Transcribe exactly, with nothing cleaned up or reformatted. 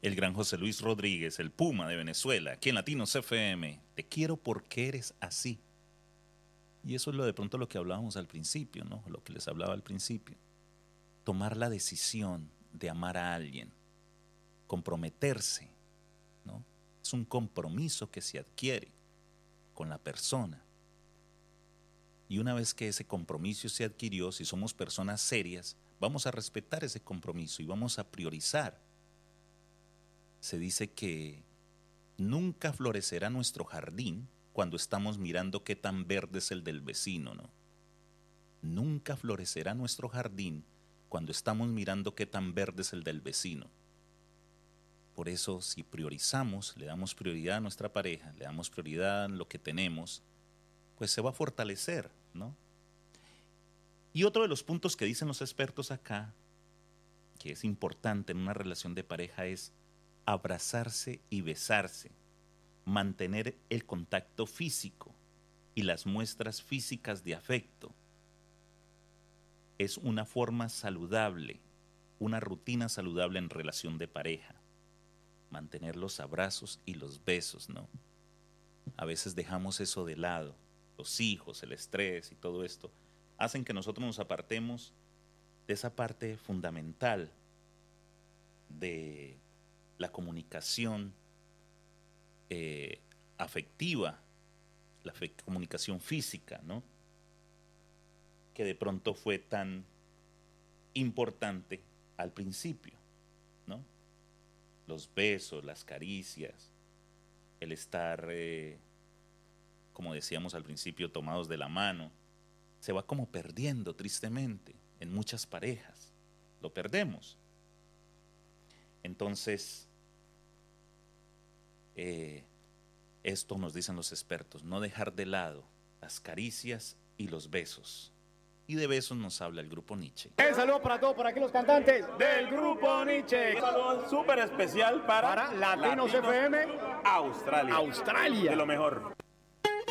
el gran José Luis Rodríguez, el Puma de Venezuela, aquí en Latinos F M. Te quiero porque eres así. Y eso es lo de pronto lo que hablábamos al principio, ¿no? Lo que les hablaba al principio. Tomar la decisión de amar a alguien, comprometerse, ¿no? Es un compromiso que se adquiere con la persona. Y una vez que ese compromiso se adquirió, si somos personas serias, vamos a respetar ese compromiso y vamos a priorizar. Se dice que nunca florecerá nuestro jardín cuando estamos mirando qué tan verde es el del vecino, ¿no? Nunca florecerá nuestro jardín cuando estamos mirando qué tan verde es el del vecino. Por eso, si priorizamos, le damos prioridad a nuestra pareja, le damos prioridad a lo que tenemos, pues se va a fortalecer, ¿no? Y otro de los puntos que dicen los expertos acá, que es importante en una relación de pareja, es abrazarse y besarse, mantener el contacto físico y las muestras físicas de afecto. Es una forma saludable, una rutina saludable en relación de pareja. Mantener los abrazos y los besos, ¿no? A veces dejamos eso de lado. Los hijos, el estrés y todo esto hacen que nosotros nos apartemos de esa parte fundamental de la comunicación eh, afectiva, la fe- comunicación física, ¿no? Que de pronto fue tan importante al principio, ¿no? Los besos, las caricias, el estar, eh, como decíamos al principio, tomados de la mano, se va como perdiendo tristemente en muchas parejas. Lo perdemos. Entonces, eh, esto nos dicen los expertos, no dejar de lado las caricias y los besos. Y de besos nos habla el grupo Nietzsche. Un saludo para todos, por aquí los cantantes del grupo Nietzsche. Un saludo súper especial para, Para Latinos F M Australia. Australia. De lo mejor.